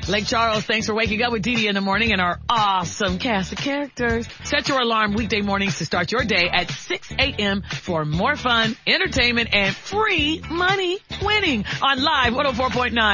Lake Charles, thanks for waking up with Dee Dee in the morning and our awesome cast of characters. Set your alarm weekday mornings to start your day at 6 a.m. for more fun, entertainment, and free money winning on Live 104.9.